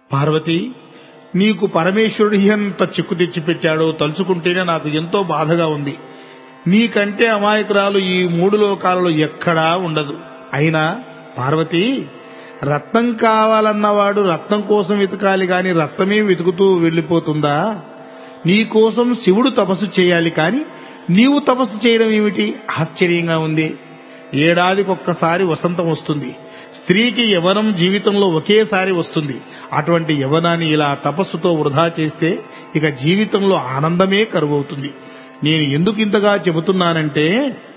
పార్వతి, నీకు పరమేశ్వరుడు ఎంత చిక్కు తెచ్చిపెట్టాడో తలుచుకుంటేనే నాకు ఎంతో బాధగా ఉంది. నీకంటే అమాయకురాలు ఈ 3 లోకాలలో ఎక్కడా ఉండదు. అయినా పార్వతి, రత్నం కావాలన్నవాడు రత్నం కోసం వెతకాలి గాని రత్నమే వెతుకుతూ వెళ్లిపోతుందా? నీకోసం శివుడు తపస్సు చేయాలి కాని నీవు తపస్సు చేయడం ఏమిటి? ఆశ్చర్యంగా ఉంది. ఏడాదికొక్కసారి వసంతం వస్తుంది. స్త్రీకి యవ్వనం జీవితంలో ఒకేసారి వస్తుంది. అటువంటి యవ్వనాన్ని ఇలా తపస్సుతో వృధా చేస్తే ఇక జీవితంలో ఆనందమే కరువవుతుంది. నేను ఎందుకు ఇంతగా చెబుతున్నానంటే,